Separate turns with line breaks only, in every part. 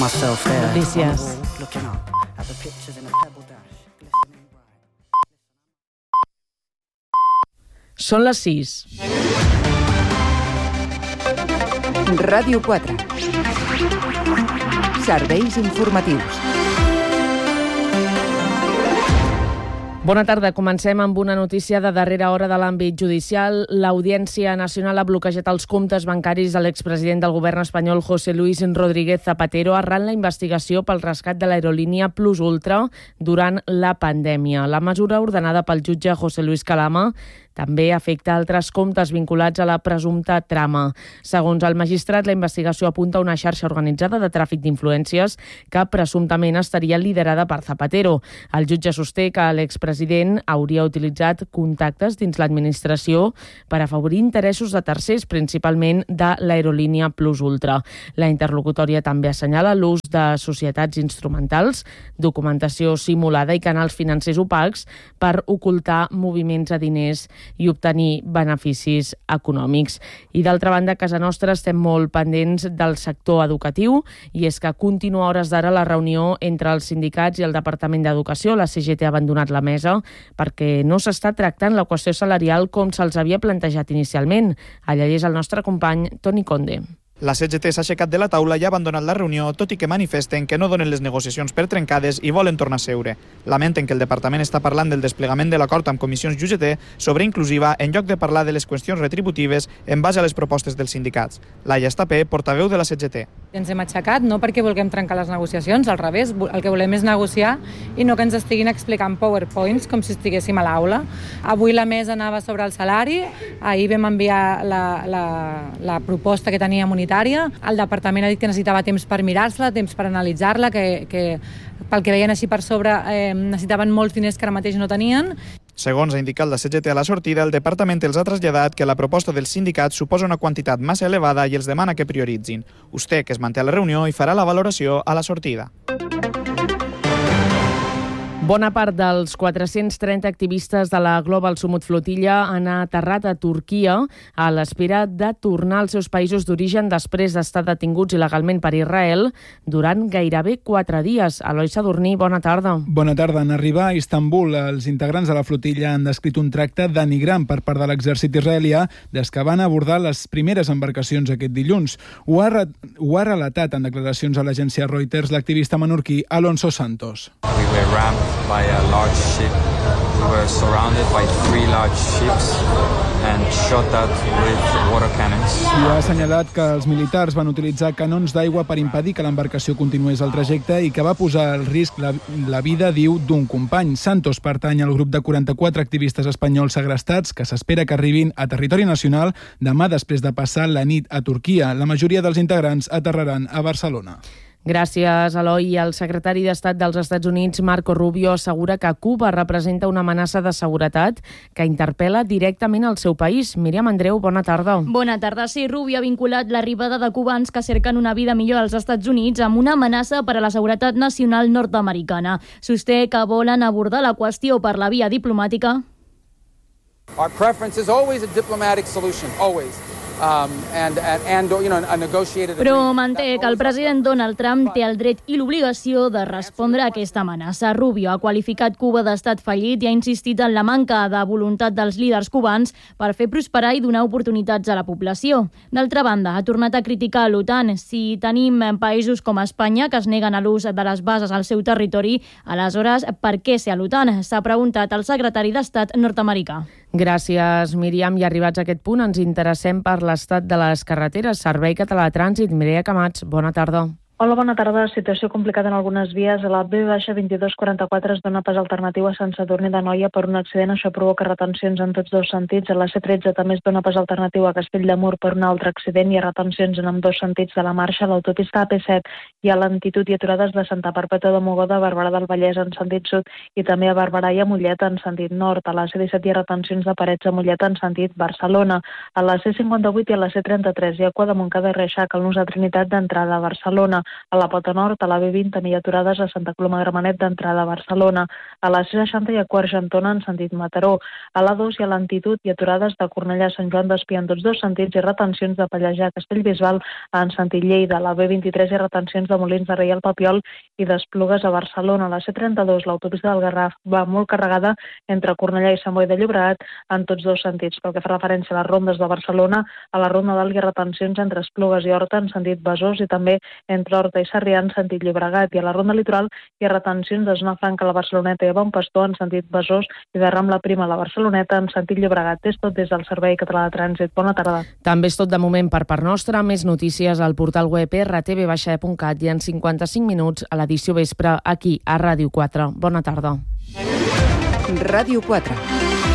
Notícies. Són les 6.
Ràdio 4. Serveis informatius.
Bona tarda. Comencem amb una notícia de darrera hora de l'àmbit judicial. L'Audiència Nacional ha bloquejat els comptes bancaris de l'expresident del govern espanyol José Luis Rodríguez Zapatero arran la investigació pel rescat de l'aerolínia Plus Ultra durant la pandèmia. La mesura ordenada pel jutge José Luis Calama també afecta altres comptes vinculats a la presumpta trama. Segons el magistrat, la investigació apunta a una xarxa organitzada de tràfic d'influències que presumptament estaria liderada per Zapatero. El jutge sosté que l'expresident hauria utilitzat contactes dins l'administració per afavorir interessos de tercers, principalment de l'aerolínia Plus Ultra. La interlocutòria també assenyala l'ús de societats instrumentals, documentació simulada i canals financers opacs per ocultar moviments de diners i obtenir beneficis econòmics. I d'altra banda, a casa nostra estem molt pendents del sector educatiu i és que continua a hores d'ara la reunió entre els sindicats i el Departament d'Educació. La CGT ha abandonat la mesa perquè no s'està tractant la qüestió salarial com se'ls havia plantejat inicialment. Allà és el nostre company Toni Conde.
La CGT s'ha aixecat de la taula i ha abandonat la reunió, tot i que manifesten que no donen les negociacions per trencades i volen tornar a seure. Lamenten que el departament està parlant del desplegament de l'acord amb comissions UGT sobre inclusiva en lloc de parlar de les qüestions retributives en base a les propostes dels sindicats. Laia Estapé, portaveu de la CGT.
Ens hem aixecat no perquè vulguem trencar les negociacions, al revés, el que volem és negociar i no que ens estiguin explicant PowerPoints com si estiguéssim a l'aula. Avui la mesa anava sobre el salari, ahir vam enviar la proposta que teníem unitària. El departament ha dit que necessitava temps per mirar-se-la, temps per analitzar-la, que pel que veien així per sobre necessitaven molts diners que ara mateix no tenien.
Segons ha indicat la CGT a la sortida, el departament els ha traslladat que la proposta dels sindicats suposa una quantitat massa elevada i els demana que prioritzin. Vostè, que es manté a la reunió, i farà la valoració a la sortida.
Bona part dels 430 activistes de la Global Summit Flotilla han aterrat a Turquia a l'espera de tornar als seus països d'origen després d'estar detinguts il·legalment per Israel durant gairebé 4 dies. Eloi Sadurní, bona tarda.
Bona tarda. En arribar a Istanbul, els integrants de la flotilla han descrit un tracte denigrant per part de l'exèrcit israelià des que van abordar les primeres embarcacions aquest dilluns. Ho ha relatat en declaracions a l'agència Reuters l'activista menorquí Alonso Santos.
We were rammed by a large ship. We were surrounded by 3 large ships and shot at with water cannons.
I ha assenyalat que els militars van utilitzar canons d'aigua per impedir que l'embarcació continués el trajecte i que va posar al risc la vida, diu, d'un company. Santos pertany al grup de 44 activistes espanyols segrestats que s'espera que arribin a territori nacional demà després de passar la nit a Turquia. La majoria dels integrants aterraran a Barcelona.
Gràcies, Eloi. El secretari d'Estat dels Estats Units, Marco Rubio, assegura que Cuba representa una amenaça de seguretat que interpel·la directament al seu país. Míriam Andreu, bona tarda.
Bona tarda. Sí, Rubio ha vinculat l'arribada de cubans que cerquen una vida millor als Estats Units amb una amenaça per a la seguretat nacional nord-americana. Sosté que volen abordar la qüestió per la via diplomàtica.
Our preference is always a diplomatic solution, always.
Però manté que el president Donald Trump té el dret i l'obligació de respondre a aquesta amenaça. Rubio ha qualificat Cuba d'estat fallit i ha insistit en la manca de voluntat dels líders cubans per fer prosperar i donar oportunitats a la població. D'altra banda, ha tornat a criticar l'OTAN. Si tenim països com Espanya que es neguen a l'ús de les bases al seu territori, aleshores, per què ser a l'OTAN? S'ha preguntat el secretari d'Estat nord-americà.
Gràcies, Míriam. I arribats a aquest punt ens interessem per l'estat de les carreteres. Servei Català de Trànsit, Mireia Camats, bona tarda.
Hola, bona tarda. Situació complicada en algunes vies. A la B-2244 es dona pas alternatiu a Sant Sadurní d'Anoia per un accident. Això provoca retencions en tots dos sentits. A la C13 també es dona pas alternatiu a Castell de Mur per un altre accident. Hi ha retencions en ambdós sentits de la marxa. A l'autopista AP7 hi ha lentitud i aturades de Santa Perpètua de Mogoda a Barberà del Vallès en sentit sud i també a Barberà i a Mollet en sentit nord. A la C17 hi ha retencions de Parets a Mollet en sentit Barcelona. A la C58 i a la C33 hi ha cua de Montcada i Reixac al nus de Trinitat d'entrada a Barcelona. a la Pota Nord, a la B20 també hi ha aturades a Santa Coloma de Gramenet d'entrada a Barcelona. A la C60 hi ha quart Argentona en sentit Mataró. A la 2 hi ha l'Altitud i aturades de Cornellà a Sant Joan d'Espí en tots dos sentits i retencions de Pallejà a Castellbisbal en sentit Lleida. A la B23 hi ha retencions de Molins de Rei al Papiol i d'Esplugues a Barcelona. A la C32 l'autopista del Garraf va molt carregada entre Cornellà i Sant Boi de Llobregat en tots dos sentits. Pel que fa referència a les rondes de Barcelona, a la Ronda d'Alt hi ha retencions entre Esplugues i Horta en sentit Besòs i també entre Horta i Sarrià en sentit Llobregat. I a la Ronda Litoral hi ha retencions de Zona Franca a la Barceloneta i a Bon Pastor en sentit Besòs i de Rambla Prima a la Barceloneta en sentit Llobregat. És tot des del Servei Català de Trànsit. Bona tarda.
També és tot de moment per part nostra. Més notícies al portal web rtv-e.cat i en 55 minuts a l'edició vespre aquí a Ràdio 4. Bona tarda.
Ràdio 4.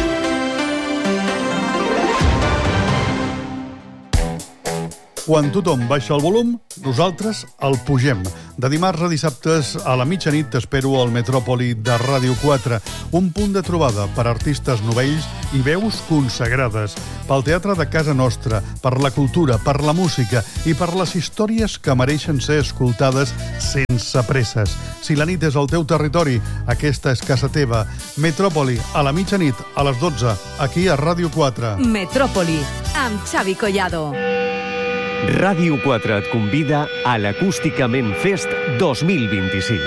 Quan tothom baixa el volum, nosaltres el pugem. De dimarts a dissabtes a la mitjanit t'espero al Metròpoli de Ràdio 4, un punt de trobada per artistes novells i veus consagrades, pel teatre de casa nostra, per la cultura, per la música i per les històries que mereixen ser escoltades sense presses. Si la nit és al teu territori, aquesta és casa teva. Metròpoli, a la mitjanit, a les 12, aquí a Ràdio 4.
Metròpoli, amb Xavi Collado.
Ràdio 4 et convida a l'Acústicament Fest 2026.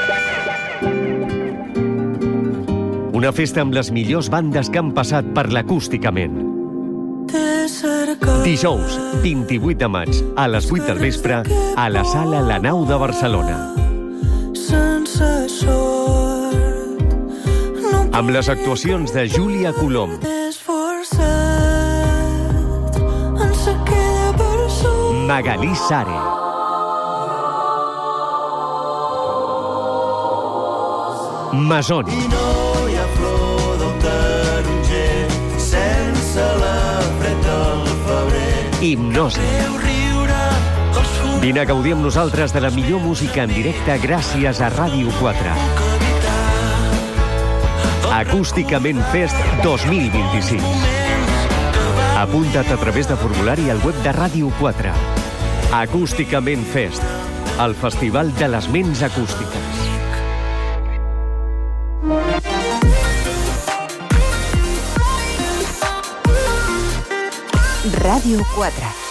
Una festa amb les millors bandes que han passat per l'Acústicament. Dijous, 28 de maig, a les 8 del vespre, a la Sala La Nau de Barcelona. Amb les actuacions de Júlia Colom, Magalí Sare, Masoni, Hipnosi. Vine a gaudir amb nosaltres de la millor música en directe gràcies a Ràdio 4. Acústicament Fest 2026. Apunta't a través de formulari al web de Ràdio 4. Acústicament Fest, el festival de les ments acústiques.
Ràdio 4.